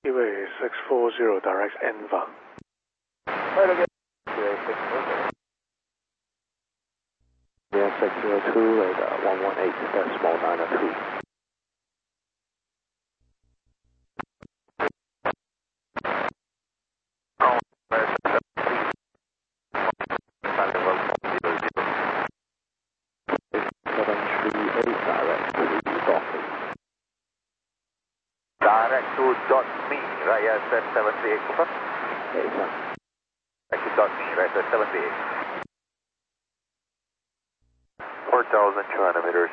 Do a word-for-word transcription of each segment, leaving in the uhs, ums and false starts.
Anyway, six four zero, direct Enva. Right again. six four zero. Yeah, six zero two, radar one one eight, decimal nine oh two. seven three eight, direct to Dorking. Direct to dot me, right, yes, that's seven three eight, confirm. Yes, sir. Direct to dot me, right, that's seven three eight. four thousand two hundred meters.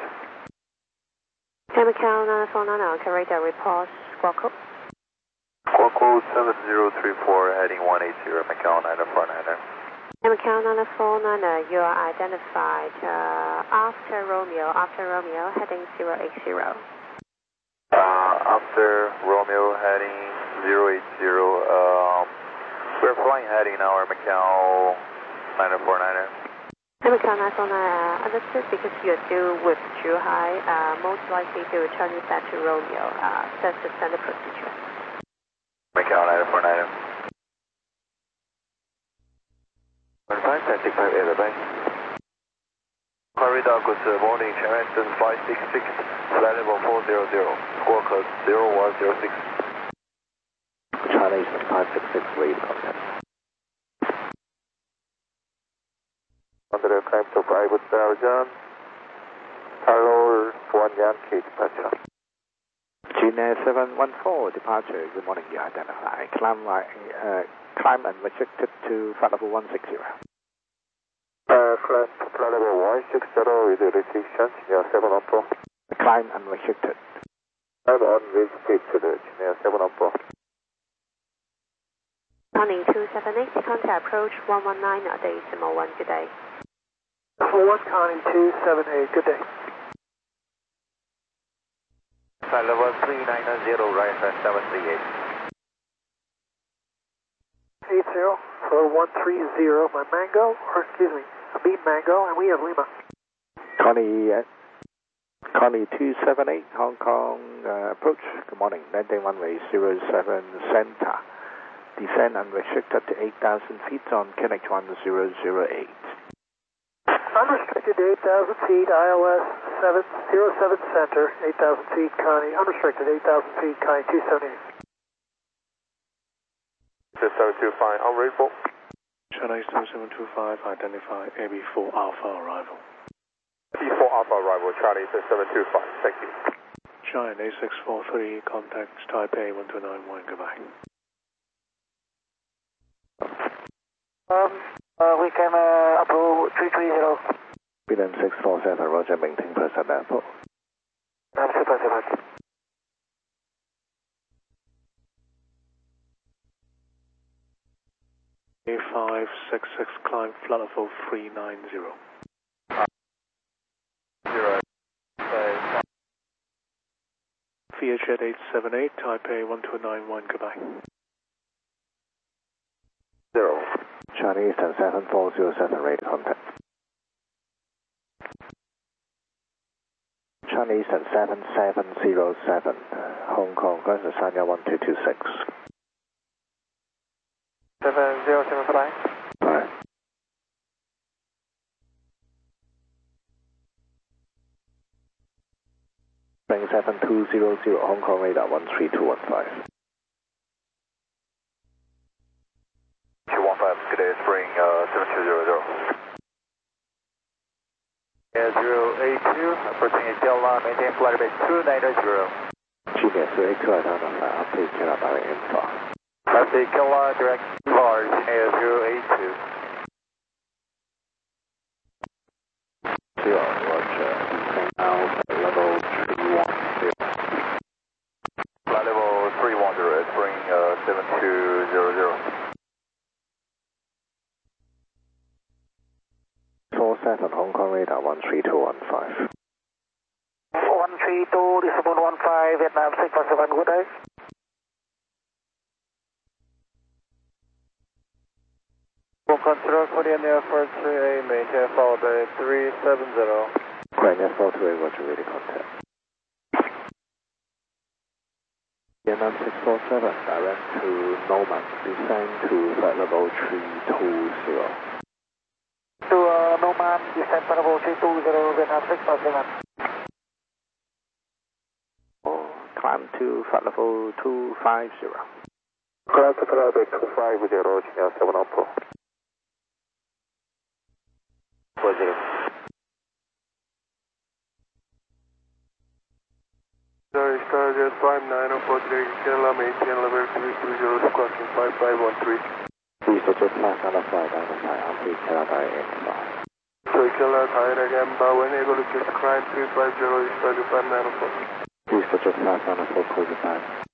Macau nine four nine, okay, radar report, squawk code. Squawk code seven zero three four, heading one eight zero, Macau nine four nine. Macau nine four nine, you are identified uh, after Romeo, after Romeo, heading zero eight zero. Uh, after Romeo, heading zero eight zero, um, we're flying heading now, Macau nine four nine. Macau nine four nine, uh, understood, because you're still with Zhuhai, uh, most likely to return you back to Romeo. Uh, that's the standard procedure. Macau nine four nine. one five six five eight, bye. Corridor, good morning, Charleston five six six, flight level four zero zero, squawk code zero one zero six. Chinese five six six, radar contact. Under the climb to five thousand, hello, one Yankee departure. Gina seven one four, departure, good morning, you identify. Climb, uh, climb and restricted to flight level one six zero. Uh, climb to flight level one six zero with restrictions, Gina seven one four. Climb and restricted. Climb unrestricted, Gina seven one four. Running two seven eight, contact approach one one nine, decimal one, good day. For one, Connie two seven eight, good day. Flight level three nine zero, right, seven three eight. eight zero for one three zero, my Mango, or excuse me, a beam Mango, and we have Lima. Connie, uh, Connie two seven eight, Hong Kong, uh, approach, good morning, landing runway zero seven center. Descend unrestricted to eight thousand feet on K N H one zero zero eight. Unrestricted to eight thousand feet, I L S seven zero seven center, eight thousand feet, Connie. Unrestricted, eight thousand feet, Connie two seven eight. seven two five, on ready for. China seven two five, identify A B four Alpha arrival. A B four Alpha arrival, Charlie seven two five, thank you. China six four three, contact Taipei one two nine one, goodbye. Um, uh, we can uh, approve three three zero. William six four seven, Roger, maintain present airport. Um, super, super. A five six six, climb flight level three nine zero. Zero. Uh, VietJet eight seven eight, Taipei one two nine one, goodbye. zero. Chinese ten seven four zero seven, radar contact. Chinese ten seven seven zero seven, Hong Kong, going to Sanya one two two six. seven zero seven flight. Alright. Spring seven two zero zero, Hong Kong radar one three two one five. two one five, good day, Spring uh, seven two zero zero. Yeah, zero eight two, approaching a Delta, maintain flight base two nine zero. Genius, zero eight two, identify, update, Killer, direct info. Update, Killer, direct large, yeah, zero eight two. Zero, Roger, now level three one zero. Flight level three one zero, Spring uh, seven two zero zero. four seven, Hong Kong radar one three two one five. one three two, decimal one five, Vietnam six one seven, good day. Consider Korean Air Force three A, maintain followed by three seven zero. Korean Air Force three A, Roger, radar contact. Vietnam six four seven, direct to Norman, descend to flight level three two zero. To uh, Norman, descend flight level three two zero, Vietnam six four seven. Oh, climb to flight level two five zero. Climb to flight level two five zero, Chinook seven oh four. four zero. Sorry, Starjet five nine oh four three, Kerala maintain level three two zero, squawking five five one three. Please Roger flight on the flight on the flight on three Kerala X five. Sorry, Kerala Thai again, bow when able to just climb three five zero, Starjet five nine oh four. Please Roger flight on the four code five.